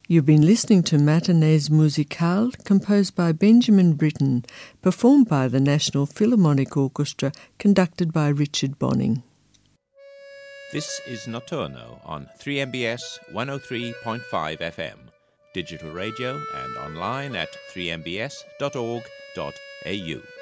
You've been listening to Matinées Musicales, composed by Benjamin Britten, performed by the National Philharmonic Orchestra, conducted by Richard Bonning. This is Notturno on 3MBS 103.5 FM, digital radio and online at 3mbs.org.au.